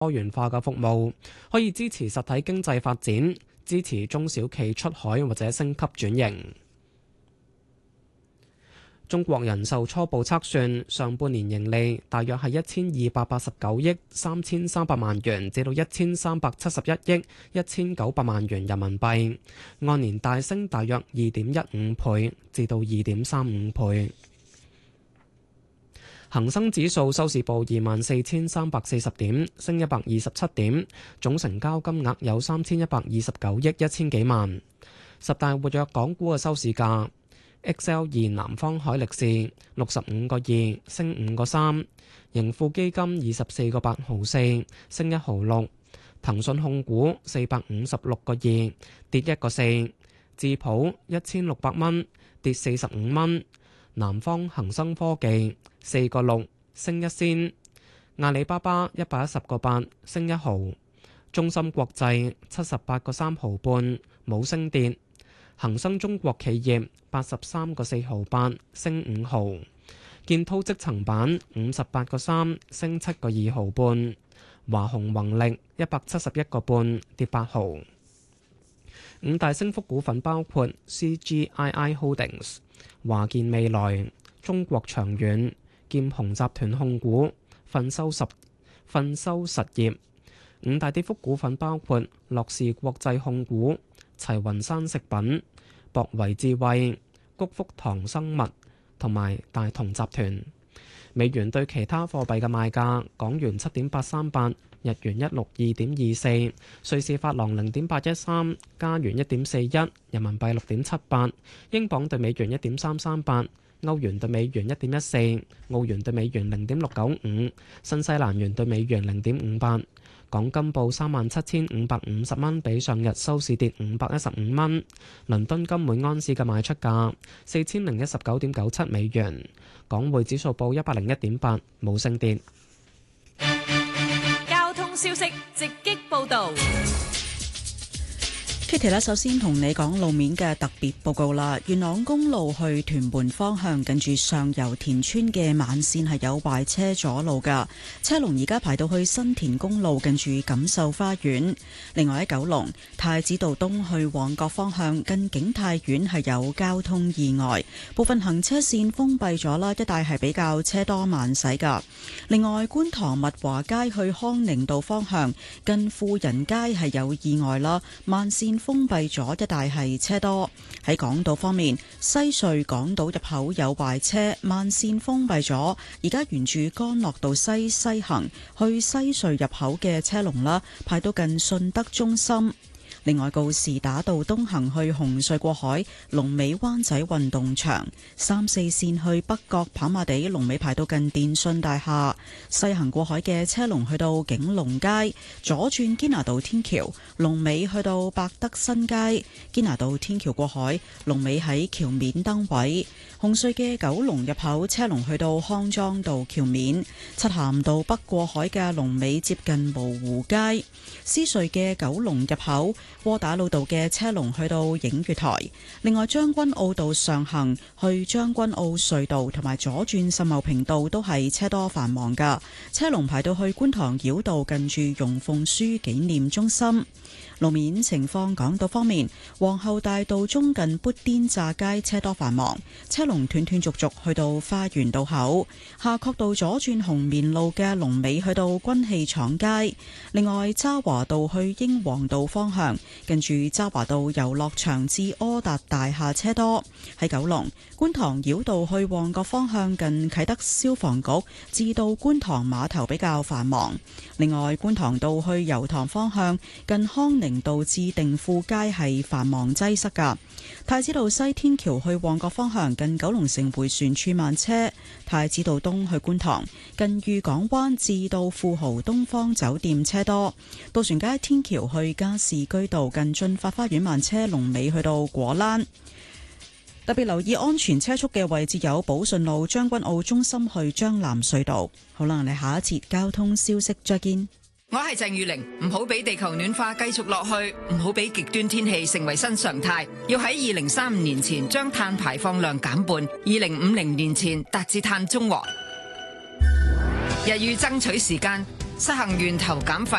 多元化嘅服務，可以支持實體經濟發展，支持中小企出海或者升級轉型。中國人壽初步測算，上半年盈利大約係1289億3300萬元至到1371億1900萬元人民幣，按年大升大約2.15倍至到2.35倍。恒生指數收市報24,340點，升127點，總成交金額有3129億1000幾萬。十大活躍港股嘅收市價。XL2 南方海力士65個2升5個3，盈富基金24個8毫4升1毫6，騰訊控股456個2跌1個4，智普1600蚊跌45蚊，南方恒生科技4個6升1仙，阿里巴巴110個8升1毫，中芯國際78個3毫半冇升跌。恒生中國企業83個4毫8升5毫，建滔積層板58個3升7個2毫半，華虹宏力171個半跌8毫。五大升幅股份包括 CGII Holdings、華健未來、中國長遠、劍虹集團控股、奮修實業。五大跌幅股份包括樂視國際控股、齊雲山食品、博維智慧、谷福堂生物同埋大同集團。美元對其他貨幣嘅賣價：港元7.838，日元162.24，瑞士法郎0.813，加元1.41，人民幣6.78，英鎊對美元1.338，歐元對美元1.14，澳元對美元0.695，新西蘭元對美元0.58。港金報37,550蚊，比上日收市跌515蚊。倫敦金每安士嘅賣出價4019.97美元。港匯指數報101.8，冇升跌。 交通消息直擊報導。 Kitty 咧，首先同你講路面嘅特別報告啦。元朗公路去屯門方向，近住上游田村嘅慢線係有壞車阻路噶，車龍而家排到去新田公路近住錦繡花園。另外喺九龍太子道東去旺角方向，近景泰苑係有交通意外，部分行車線封閉咗啦，一帶係比較車多慢駛噶。另外觀塘物華街去康寧道方向，近富人街係有意外啦，慢線封閉咗，一帶係車多。喺港島方面，西隧港島入口有壞車，慢線封閉咗。而家沿住干諾道西行去西隧入口嘅車龍啦，排到近順德中心。另外，告士打道東行去紅隧過海，龍尾灣仔運動場；3、4線去北角跑馬地，龍尾排到近電訊大廈；西行過海嘅車龍去到景隆街，左轉堅拿道天橋，龍尾去到百德新街；堅拿道天橋過海，龍尾喺橋面燈位。紅隧嘅九龍入口車龍去到康莊道橋面，漆咸道北過海嘅龍尾接近蕪湖街；獅隧嘅九龍入口窩打老道嘅車龍去到映月台。另外將軍澳道上行去將軍澳隧道同埋左轉秀茂坪道都係車多繁忙噶，車龍排到去觀塘繞道近住容鳳書紀念中心。路面情況，港島方面，皇后大道中近砵甸乍街車多繁忙，車龍斷斷續續去到花園道口；夏慤道左轉紅棉路嘅龍尾去到軍器廠街。另外，渣華道去英皇道方向，近住渣華道遊樂場至柯達大廈車多。喺九龍觀塘繞道去旺角方向，近啟德消防局至到觀塘碼頭比較繁忙。另外，觀塘道去油塘方向，近康寧道至定富街係繁忙擠塞噶。太子道西天橋去旺角方向，近九龍城迴旋處慢車；太子道東去觀塘，近裕港灣至到富豪東方酒店車多。渡船街天橋去加士居道，近駿發花園慢車，龍尾去到果欄。特別留意安全車速嘅位置有寶順路、將軍澳中心去將藍隧道。好啦，我哋下一節交通消息再見。 我係鄭裕玲，唔好俾地球暖化繼續落去，唔好俾極端天氣成為新常態。要喺2035年前將碳排放量減半，2050年前達至碳中和。日欲爭取時間， 實行源頭減廢。